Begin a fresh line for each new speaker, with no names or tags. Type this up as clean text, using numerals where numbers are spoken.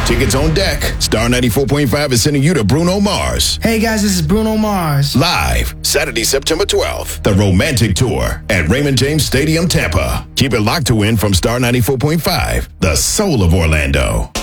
Tickets on deck. Star 94.5 is sending you to Bruno Mars.
Hey guys, this is Bruno Mars.
Live, Saturday, September 12th. The Romantic Tour at Raymond James Stadium, Tampa. Keep it locked to win from Star 94.5, the soul of Orlando.